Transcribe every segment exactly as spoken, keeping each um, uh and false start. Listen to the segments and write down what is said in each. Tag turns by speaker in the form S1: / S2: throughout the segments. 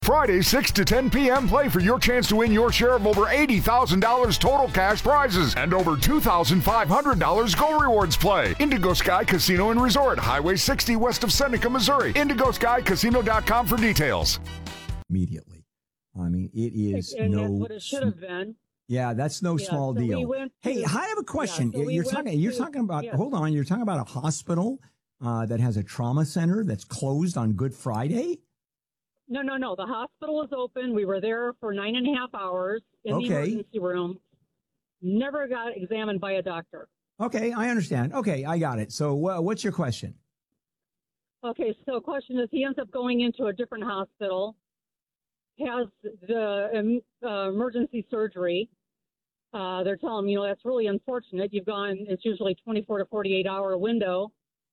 S1: Friday, six to ten p.m., play for your chance to win your share of over eighty thousand dollars total cash prizes and over two thousand five hundred dollars Go Rewards play. Indigo Sky Casino and Resort, Highway sixty west of Seneca, Missouri. indigo sky casino dot com for details.
S2: Immediately. I mean, it is
S3: and
S2: no...
S3: that's what it should have been.
S2: Yeah, that's no
S3: yeah,
S2: small
S3: so
S2: deal.
S3: We went to,
S2: hey, I have a question.
S3: Yeah, so we
S2: you're talking.
S3: to,
S2: You're talking about.
S3: yeah.
S2: Hold on. You're talking about a hospital uh, that has a trauma center that's closed on Good Friday.
S3: No, no, no. The hospital is open. We were there for nine and a half hours in
S2: Okay.
S3: the emergency room. Never got examined by a doctor.
S2: Okay, I understand. Okay, I got it. So, uh, what's your question?
S3: Okay, so question is, he ends up going into a different hospital, has the um, uh, emergency surgery. Uh, they're telling him, you know, that's really unfortunate. You've gone, it's usually twenty-four to forty-eight hour window.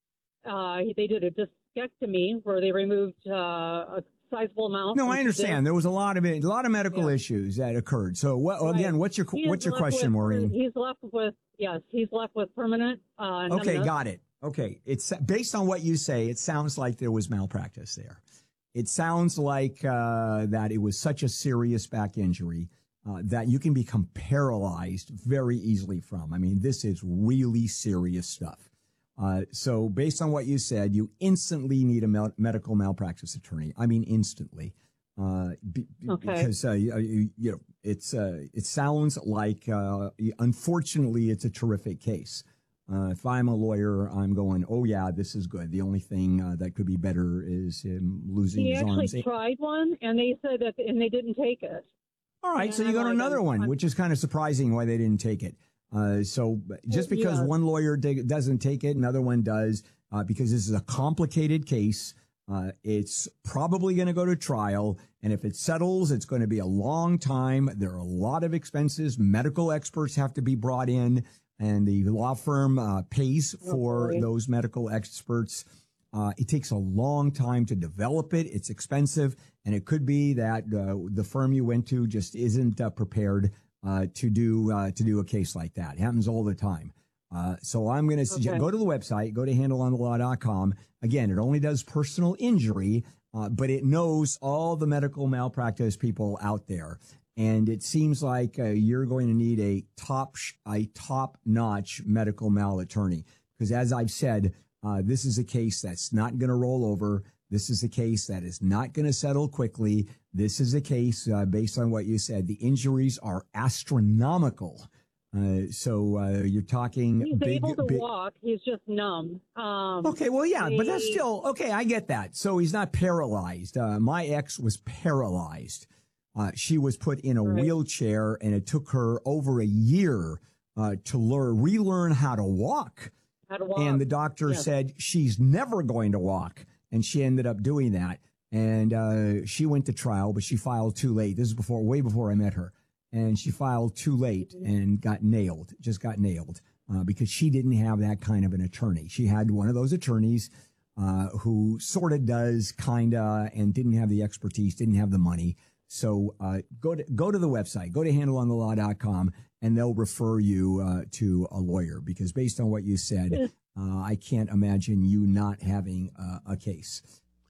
S3: Uh, they did a discectomy where they removed uh, a sizable amount.
S2: No, I understand. There was a lot of it, a lot of medical
S3: Yeah.
S2: issues that occurred. So, what,
S3: Right.
S2: again, what's your
S3: He is
S2: what's your
S3: left
S2: question,
S3: with-
S2: Maureen?
S3: He's left with, yes, he's left with permanent uh,
S2: Okay,
S3: numbness.
S2: got it. Okay, it's based on what you say. It sounds like there was malpractice there. It sounds like uh, that it was such a serious back injury uh, that you can become paralyzed very easily from. I mean, this is really serious stuff. Uh, so based on what you said, you instantly need a mel- medical malpractice attorney. I mean, instantly. Uh, be,
S3: Okay.
S2: Because, uh, you, you know, it's, uh, it sounds like, uh, unfortunately, it's a terrific case. Uh, if I'm a lawyer, I'm going, oh, yeah, this is good. The only thing uh, that could be better is him losing
S3: He
S2: his
S3: actually
S2: arms.
S3: tried one, and they said that, and they didn't take it.
S2: All right,
S3: and
S2: so you
S3: I'm
S2: go to
S3: like,
S2: another
S3: I'm-
S2: one,
S3: I'm-
S2: which is kind of surprising why they didn't take it. Uh, so just
S3: Well,
S2: because
S3: yeah.
S2: one lawyer dig- doesn't take it, another one does, uh, because this is a complicated case. Uh, it's probably going to go to trial. And if it settles, it's going to be a long time. There are a lot of expenses. Medical experts have to be brought in, and the law firm uh, pays for
S3: Okay.
S2: those medical experts. Uh, it takes a long time to develop it. It's expensive. And it could be that uh, the firm you went to just isn't uh, prepared uh, to do uh, to do a case like that. It happens all the time. Uh, so I'm going to suggest
S3: Okay.
S2: go to the website, go to handle on the law dot com. Again, it only does personal injury, uh, but it knows all the medical malpractice people out there. And it seems like uh, you're going to need a top sh- a top notch medical mal attorney, because as I've said, uh, this is a case that's not going to roll over. This is a case that is not going to settle quickly. This is a case, uh, based on what you said, the injuries are astronomical. Uh, so uh, you're talking
S3: He's
S2: big,
S3: able to
S2: big.
S3: walk. He's just numb. Um,
S2: Okay, well, yeah, but that's
S3: they-
S2: still okay. I get that. So he's not paralyzed. Uh, my ex was paralyzed. Uh, she was put in a
S3: Right.
S2: wheelchair, and it took her over a year uh, to learn, relearn how to walk.
S3: How to walk.
S2: And the doctor
S3: Yes.
S2: said she's never going to walk. And she ended up doing that. And uh, she went to trial, but she filed too late. This is before, way before I met her. And she filed too late and got nailed, just got nailed, uh, because she didn't have that kind of an attorney. She had one of those attorneys uh, who sort of does, kind of, and didn't have the expertise, didn't have the money. So uh, go to go to the website, go to handle on the law dot com, and they'll refer you uh, to a lawyer, because based on what you said, uh, I can't imagine you not having uh, a case.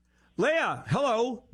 S2: Leah, hello.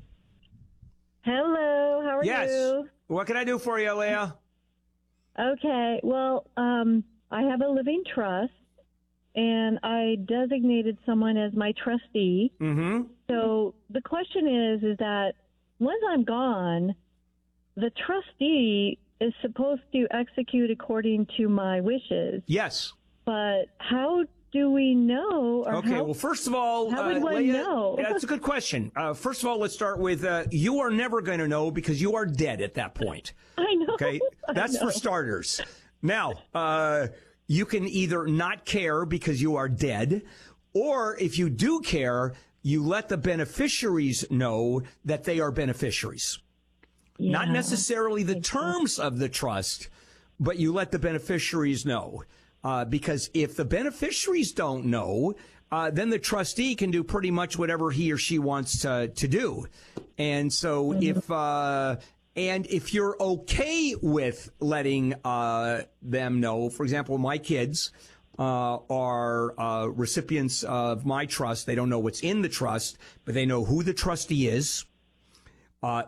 S4: Hello, how are
S2: Yes.
S4: you?
S2: What can I do for you, Leah?
S4: Okay, well, um, I have a living trust, and I designated someone as my trustee.
S2: Mm-hmm.
S4: So the question is, is that once I'm gone, the trustee is supposed to execute according to my wishes.
S2: Yes.
S4: But how do we know? Or
S2: Okay,
S4: how,
S2: well, first of all,
S4: how would
S2: uh,
S4: one
S2: Leah,
S4: know?
S2: that's a good question. Uh, first of all, let's start with uh, you are never going to know, because you are dead at that point.
S4: I know.
S2: Okay,
S4: I
S2: that's
S4: know.
S2: for starters. Now, uh, you can either not care because you are dead, or if you do care, you let the beneficiaries know that they are beneficiaries. Not
S4: Yeah.
S2: necessarily the terms of the trust, but you let the beneficiaries know. Uh, because if the beneficiaries don't know, uh, then the trustee can do pretty much whatever he or she wants to, to do. And so if, uh, and if you're okay with letting uh, them know, for example, my kids uh, are uh, recipients of my trust. They don't know what's in the trust, but they know who the trustee is. Uh,